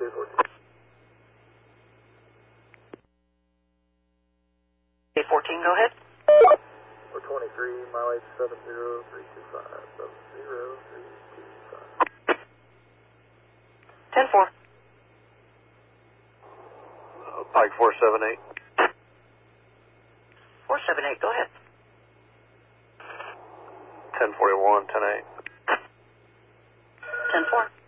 814, go ahead. 423, mileage 70325, 70325. 10-4. Pike 478. 478, go ahead. 1041, 10-8. 10-4.